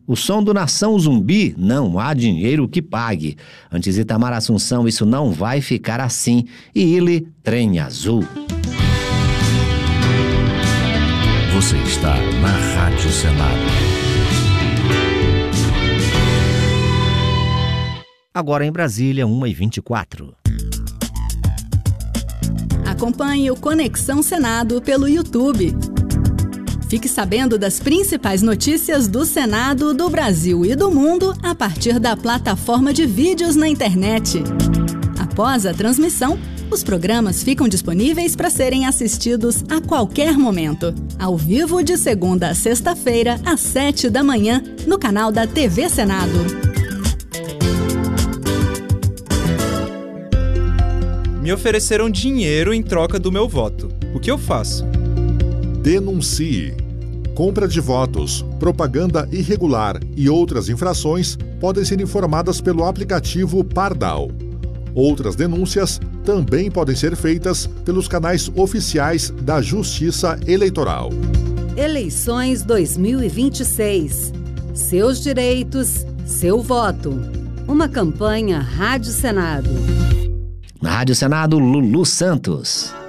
O som do Nação Zumbi, não há dinheiro que pague. Antes Itamar Assunção, isso não vai ficar assim. E ele, Trem Azul. Você está na Rádio Senado. Agora em Brasília, 1h24. Acompanhe o Conexão Senado pelo YouTube. Fique sabendo das principais notícias do Senado, do Brasil e do mundo a partir da plataforma de vídeos na internet. Após a transmissão, os programas ficam disponíveis para serem assistidos a qualquer momento, ao vivo de segunda a sexta-feira, às 7 da manhã, no canal da TV Senado. Me ofereceram dinheiro em troca do meu voto. O que eu faço? Denuncie. Compra de votos, propaganda irregular e outras infrações podem ser informadas pelo aplicativo Pardal. Outras denúncias também podem ser feitas pelos canais oficiais da Justiça Eleitoral. Eleições 2026. Seus direitos, seu voto. Uma campanha Rádio Senado. Na Rádio Senado, Lulu Santos.